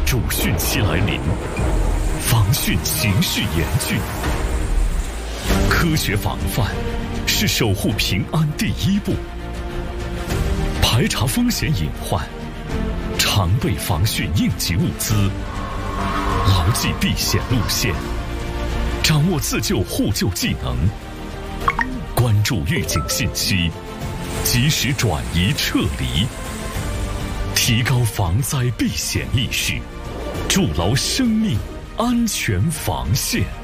主汛期来临，防汛形势严峻。科学防范是守护平安第一步。排查风险隐患，常备防汛应急物资，牢记避险路线，掌握自救互救技能，关注预警信息，及时转移撤离，提高防灾避险意识，筑牢生命安全防线。